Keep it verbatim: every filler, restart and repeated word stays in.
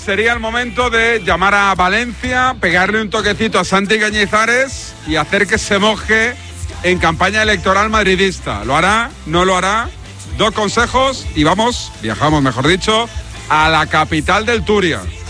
sería el momento de llamar a Valencia, pegarle un toquecito a Santi Cañizares y hacer que se moje en campaña electoral madridista. ¿Lo hará? ¿No lo hará? Dos consejos y vamos, viajamos mejor dicho, a la capital del Turia.